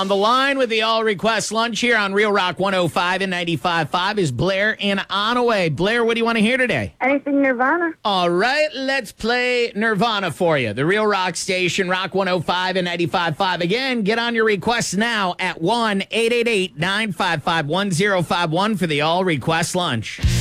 On the line with the All Request Lunch here on Real Rock 105 and 95.5 is Blair in Onaway. Blair, what do you want to hear today? Anything Nirvana. All right, let's play Nirvana for you. The Real Rock Station, Rock 105 and 95.5. Again, get on your requests now at 1-888-955-1051 for the All Request Lunch.